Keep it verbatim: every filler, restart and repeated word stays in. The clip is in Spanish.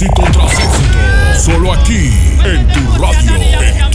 Éxito tras éxito. Solo aquí, en tu radio.